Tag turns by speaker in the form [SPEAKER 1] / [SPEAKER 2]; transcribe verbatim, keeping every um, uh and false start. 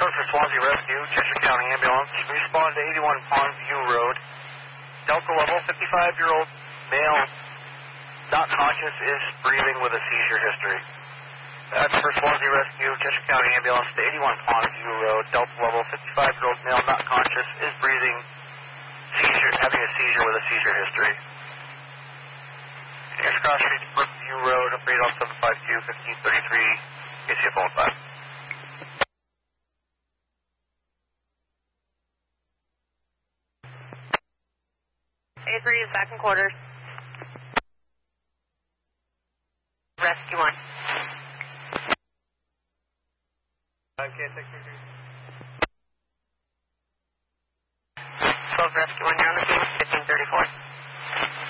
[SPEAKER 1] Code for Swansea Rescue, Cheshire County Ambulance. Respond to eighty-one Pondview Road. Delta level, fifty-five-year-old male, not conscious, is breathing with a seizure history. That's for Swansea Rescue, Cheshire County Ambulance to eighty-one Pondview Road. Delta level, fifty-five-year-old male, not conscious, is breathing, seizure, having a seizure with a seizure history. Next cross street, Brookview Road, update on seven five two, fifteen thirty-three, A C F one five.
[SPEAKER 2] A three is back in quarters. Rescue one.
[SPEAKER 1] Okay, six three two.
[SPEAKER 2] twelve Rescue one, you're on the scene, fifteen thirty-four.